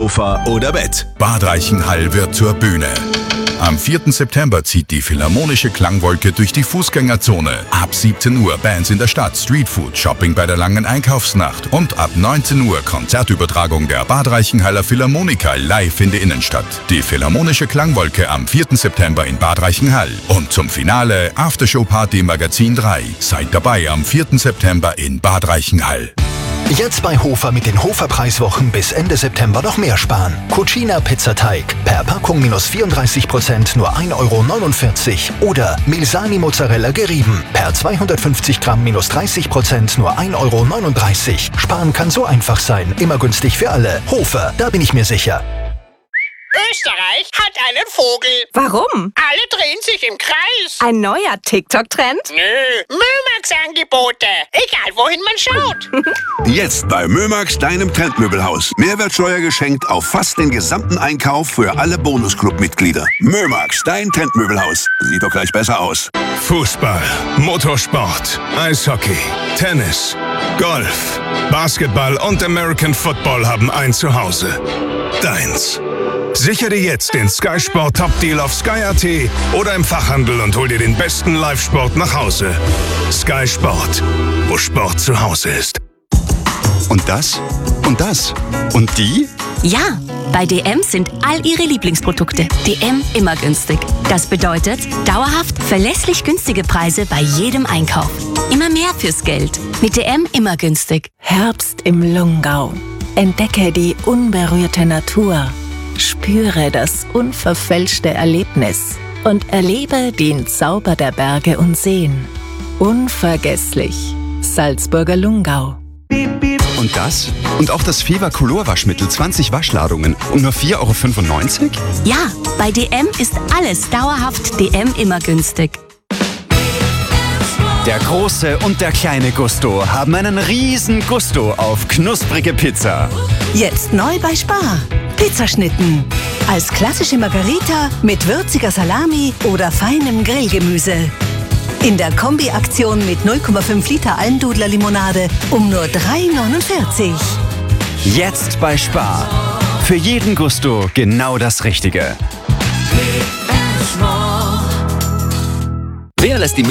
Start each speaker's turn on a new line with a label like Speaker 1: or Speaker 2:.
Speaker 1: Sofa oder Bett.
Speaker 2: Bad Reichenhall wird zur Bühne. Am 4. September zieht die Philharmonische Klangwolke durch die Fußgängerzone. Ab 17 Uhr Bands in der Stadt, Streetfood, Shopping bei der langen Einkaufsnacht und ab 19 Uhr Konzertübertragung der Bad Reichenhaller Philharmoniker live in die Innenstadt. Die Philharmonische Klangwolke am 4. September in Bad Reichenhall. Und zum Finale Aftershow-Party Magazin 3. Seid dabei am 4. September in Bad Reichenhall.
Speaker 3: Jetzt bei Hofer mit den Hofer-Preiswochen bis Ende September noch mehr sparen. Cucina Pizzateig per Packung minus 34%, nur 1,49 €. Oder Milsani Mozzarella gerieben per 250 Gramm minus 30%, nur 1,39 €. Sparen kann so einfach sein, immer günstig für alle. Hofer, da bin ich mir sicher.
Speaker 4: Österreich hat einen Vogel.
Speaker 5: Warum?
Speaker 4: Alle drehen sich im Kreis.
Speaker 5: Ein neuer TikTok-Trend?
Speaker 4: Nö, Mömax-Angebote. Egal, wohin man schaut.
Speaker 1: Jetzt bei Mömax, deinem Trendmöbelhaus. Mehrwertsteuer geschenkt auf fast den gesamten Einkauf für alle Bonusclub-Mitglieder. Mömax, dein Trendmöbelhaus. Sieht doch gleich besser aus.
Speaker 6: Fußball, Motorsport, Eishockey, Tennis, Golf, Basketball und American Football haben ein Zuhause. Deins. Sichere dir jetzt den Sky Sport Top Deal auf Sky.at oder im Fachhandel und hol dir den besten Live-Sport nach Hause. Sky Sport, wo Sport zu Hause ist.
Speaker 7: Und das? Und das? Und die?
Speaker 8: Ja, bei DM sind all Ihre Lieblingsprodukte DM immer günstig. Das bedeutet dauerhaft verlässlich günstige Preise bei jedem Einkauf. Immer mehr fürs Geld. Mit DM immer günstig.
Speaker 9: Herbst im Lungau. Entdecke die unberührte Natur. Spüre das unverfälschte Erlebnis und erlebe den Zauber der Berge und Seen. Unvergesslich. Salzburger Lungau.
Speaker 7: Und das? Und auch das Fever Color Waschmittel 20 Waschladungen um nur 4,95 €?
Speaker 8: Ja, bei DM ist alles dauerhaft DM immer günstig.
Speaker 7: Der große und der kleine Gusto haben einen riesen Gusto auf knusprige Pizza.
Speaker 10: Jetzt neu bei Spar. Pizzaschnitten. Als klassische Margarita mit würziger Salami oder feinem Grillgemüse. In der Kombi-Aktion mit 0,5 Liter Almdudler-Limonade um nur 3,49 €.
Speaker 7: Jetzt bei Spar. Für jeden Gusto genau das Richtige.
Speaker 11: Wer lässt die